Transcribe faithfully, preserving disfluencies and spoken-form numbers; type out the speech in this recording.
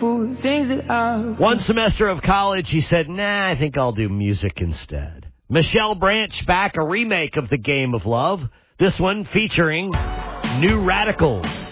beautiful things that I... One semester of college, he said, nah, I think I'll do music instead. Michelle Branch back, a remake of The Game of Love. This one featuring New Radicals.